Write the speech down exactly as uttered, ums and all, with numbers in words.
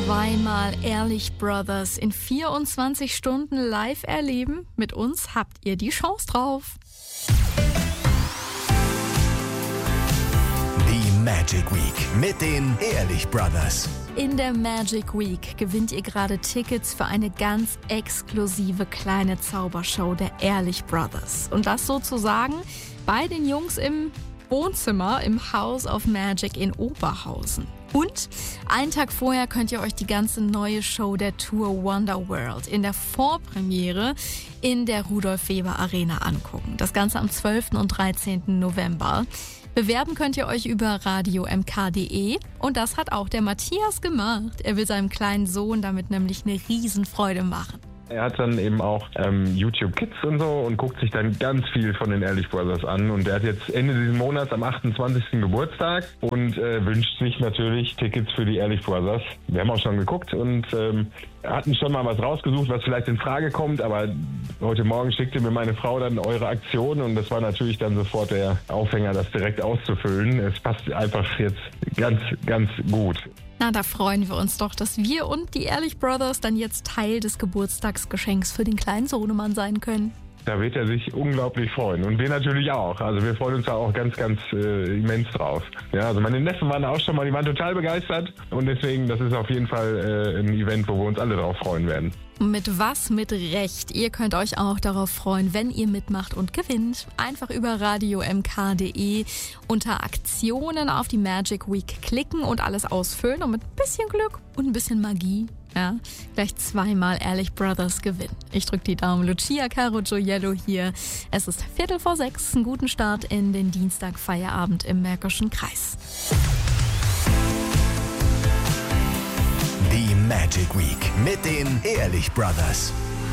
Zweimal Ehrlich Brothers in vierundzwanzig Stunden live erleben? Mit uns habt ihr die Chance drauf. Die Magic Week mit den Ehrlich Brothers. In der Magic Week gewinnt ihr gerade Tickets für eine ganz exklusive kleine Zaubershow der Ehrlich Brothers. Und das sozusagen bei den Jungs im Wohnzimmer im House of Magic in Oberhausen. Und einen Tag vorher könnt ihr euch die ganze neue Show der Tour Wonderworld in der Vorpremiere in der Rudolf-Weber-Arena angucken. Das Ganze am zwölften und dreizehnten November. Bewerben könnt ihr euch über radio m k punkt d e und das hat auch der Matthias gemacht. Er will seinem kleinen Sohn damit nämlich eine Riesenfreude machen. Er hat dann eben auch ähm, YouTube Kids und so und guckt sich dann ganz viel von den Ehrlich Brothers an. Und er hat jetzt Ende dieses Monats am achtundzwanzigsten Geburtstag und äh, wünscht sich natürlich Tickets für die Ehrlich Brothers. Wir haben auch schon geguckt und ähm, hatten schon mal was rausgesucht, was vielleicht in Frage kommt. Aber heute Morgen schickte mir meine Frau dann eure Aktion und das war natürlich dann sofort der Aufhänger, das direkt auszufüllen. Es passt einfach jetzt ganz, ganz gut. Na, da freuen wir uns doch, dass wir und die Ehrlich Brothers dann jetzt Teil des Geburtstagsgeschenks für den kleinen Sohnemann sein können. Da wird er sich unglaublich freuen. Und wir natürlich auch. Also wir freuen uns da auch ganz, ganz äh, immens drauf. Ja, also meine Neffen waren auch schon mal, die waren total begeistert. Und deswegen, das ist auf jeden Fall äh, ein Event, wo wir uns alle drauf freuen werden. Mit was? Mit Recht. Ihr könnt euch auch darauf freuen, wenn ihr mitmacht und gewinnt. Einfach über radio m k punkt d e unter Aktionen auf die Magic Week klicken und alles ausfüllen und mit ein bisschen Glück und ein bisschen Magie, ja, gleich zweimal Ehrlich Brothers gewinnen. Ich drücke die Daumen. Lucia Caro Gioiello hier. Es ist Viertel vor sechs. Einen guten Start in den Dienstag-Feierabend im Märkischen Kreis. Die Magic Week mit den Ehrlich Brothers.